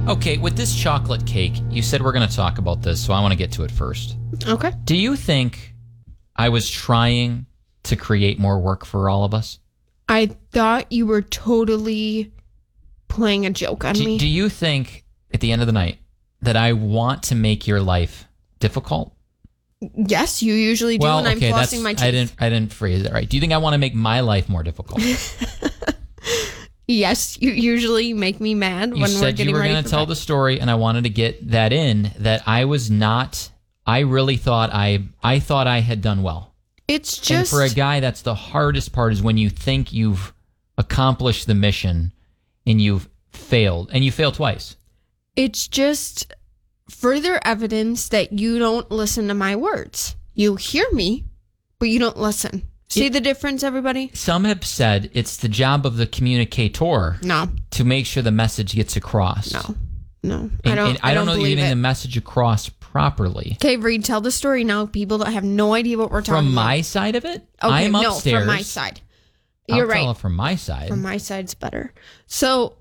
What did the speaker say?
Okay, with this chocolate cake, you said we're going to talk about this, so I want to get to it first. Okay. Do you think I was trying to create more work for all of us? I thought you were totally playing a joke on me. Do you think, at the end of the night, that I want to make your life difficult? Yes, you usually do when I'm flossing my teeth. I didn't phrase it right. Do you think I want to make my life more difficult? Yes, you usually make me mad when we're getting ready. You said you were going to tell the story, and I wanted to get that in, that I was not... I really thought I thought I had done well. It's just... And for a guy, that's the hardest part, is when you think you've accomplished the mission and you've failed. And you failed twice. It's just further evidence that you don't listen to my words. You hear me, but you don't listen. See the difference, everybody? Some have said it's the job of the communicator to make sure the message gets across. No. I don't know that you're getting it. the message across properly. Okay, Reed, tell the story now. People that have no idea what we're talking about. From my side of it? Okay, I'm upstairs. no, from my side. You're right. Tell it from my side. From my side's better. So